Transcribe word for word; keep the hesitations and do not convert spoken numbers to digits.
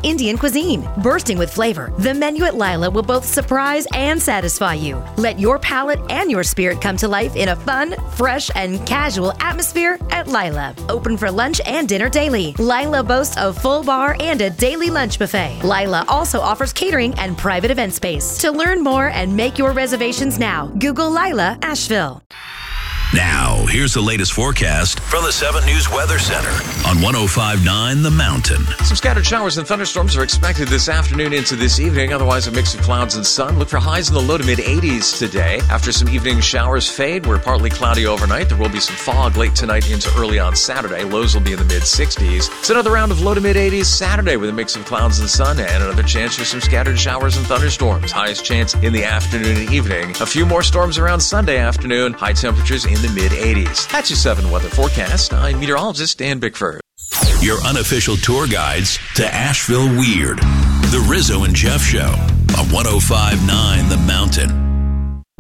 Indian cuisine. Bursting with flavor, the menu at Lila will both surprise and satisfy you. Let your palate and your spirit come to life in a fun, fresh, and casual atmosphere at Lila. Open for lunch and dinner daily. Lila boasts a full bar and a daily lunch buffet. Lila also offers catering and private event space. To learn more and make your reservations now, Google Lila Asheville. Now, here's the latest forecast from the seven News Weather Center on one oh five point nine The Mountain. Some scattered showers and thunderstorms are expected this afternoon into this evening. Otherwise, a mix of clouds and sun. Look for highs in the low to mid eighties today. After some evening showers fade, we're partly cloudy overnight. There will be some fog late tonight into early on Saturday. Lows will be in the mid sixties. It's another round of low to mid eighties Saturday with a mix of clouds and sun and another chance for some scattered showers and thunderstorms. Highest chance in the afternoon and evening. A few more storms around Sunday afternoon. High temperatures in the mid eighties. That's your seven weather forecast. I'm meteorologist Dan Bickford. Your unofficial tour guides to Asheville Weird. The Rizzo and Jeff Show on one oh five point nine The Mountain.